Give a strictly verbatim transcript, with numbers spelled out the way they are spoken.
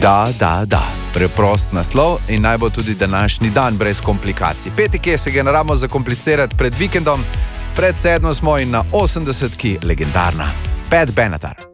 Da, da, da. Preprost naslov in naj bo tudi današnji dan brez komplikacij. Petek je, se ga ne rabimo zakomplicirati pred vikendom, pred sedmo smo in na osemdesetki legendarna Pat Benatar.